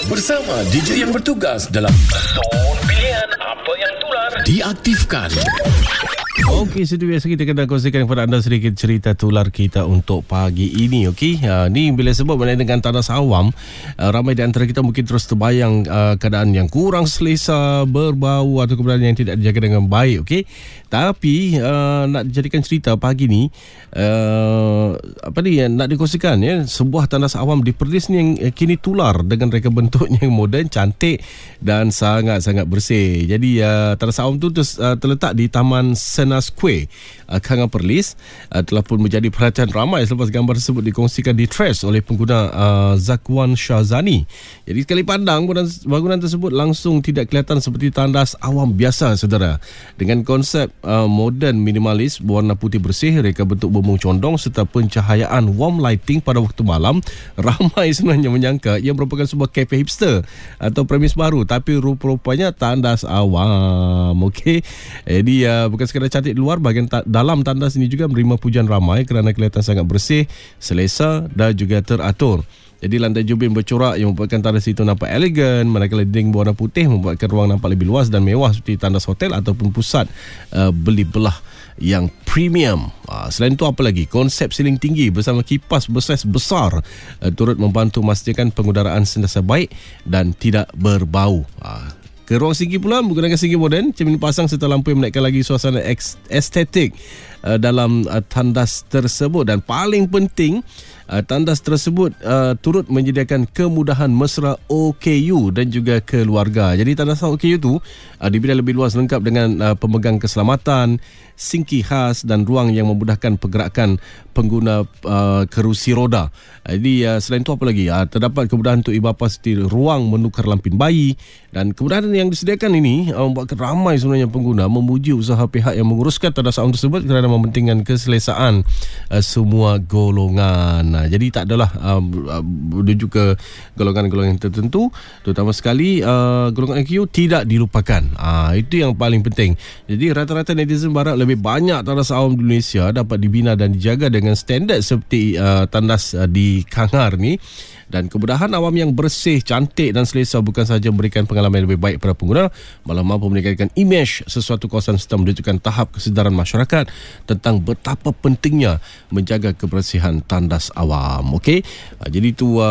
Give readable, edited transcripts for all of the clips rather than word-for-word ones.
bersama DJ yang bertugas dalam Zon Pilihan Apa Yang Tular diaktifkan. Okey, seperti biasa kita kena kongsikan kepada anda sedikit cerita tular kita untuk pagi ini. Okey, ni bila sebut mengenai dengan tandas awam, ramai di antara kita mungkin terus terbayang keadaan yang kurang selesa, berbau atau keberadaan yang tidak dijaga dengan baik. Okey, tapi nak jadikan cerita pagi ni, nak dikongsikan ya, sebuah tandas awam di Perlis ni yang kini tular dengan reka bentuknya yang moden, cantik dan sangat-sangat bersih. Jadi tandas awam tu terletak di Taman Sena Square, Kangan Perlis, telah pun menjadi perhatian ramai selepas gambar tersebut dikongsikan di Threads oleh pengguna Zakwan Shazani. Jadi sekali pandang bangunan tersebut langsung tidak kelihatan seperti tandas awam biasa, saudara. Dengan konsep moden minimalis, berwarna putih bersih, reka bentuk bumbung condong serta pencahayaan warm lighting pada waktu malam, ramai sebenarnya menyangka ia merupakan sebuah kafe hipster atau premis baru, tapi rupa-rupanya tandas awam. Okey, jadi bukan sekadar cantik di luar, bahagian dalam tandas ini juga menerima pujian ramai kerana kelihatan sangat bersih, selesa dan juga teratur. Jadi lantai jubin bercorak yang membuatkan tandas itu nampak elegan, manakala dinding berwarna putih membuatkan ruang nampak lebih luas dan mewah seperti tandas hotel ataupun pusat beli belah yang premium. Selain itu apa lagi? Konsep siling tinggi bersama kipas bersaiz besar turut membantu memastikan pengudara sentiasa baik dan tidak berbau. Ke ruang segi pula menggunakan segi moden, cermin pasang serta lampu yang menaikkan lagi suasana estetik dalam tandas tersebut. Dan paling penting, tandas tersebut turut menyediakan kemudahan mesra OKU dan juga keluarga. Jadi tandas OKU tu dibina lebih luas lengkap dengan pemegang keselamatan, singki khas dan ruang yang memudahkan pergerakan pengguna kerusi roda. Jadi selain itu apa lagi? Terdapat kemudahan untuk ibu bapa seperti ruang menukar lampin bayi, dan kemudahan yang disediakan ini membuatkan ramai sebenarnya pengguna memuji usaha pihak yang menguruskan tandas awam tersebut kerana mementingkan keselesaan semua golongan. Jadi tak adalah menuju ke golongan-golongan tertentu, terutama sekali golongan IQ tidak dilupakan. Itu yang paling penting. Jadi rata-rata netizen berharap lebih banyak tandas awam di Malaysia dapat dibina dan dijaga dengan standard seperti tandas di Kangar ni. Dan kemudahan awam yang bersih, cantik dan selesa bukan sahaja memberikan pengalaman yang lebih baik pada pengguna, malah mampu meningkatkan imej sesuatu kawasan serta menunjukkan tahap kesedaran masyarakat tentang betapa pentingnya menjaga kebersihan tandas awam. Okey, jadi itu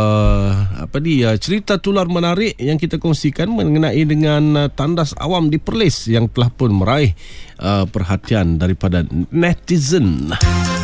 cerita tular menarik yang kita kongsikan mengenai dengan tandas awam di Perlis yang telah pun meraih perhatian daripada netizen.